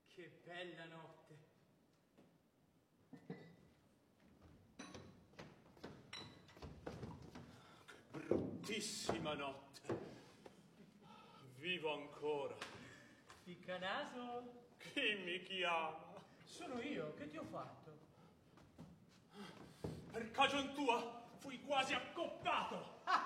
Che bella notte. Che bruttissima notte. Vivo ancora. Ficcanaso? Chi mi chiama? Sono io, che ti ho fatto? Per cagion tua fui quasi accoppato.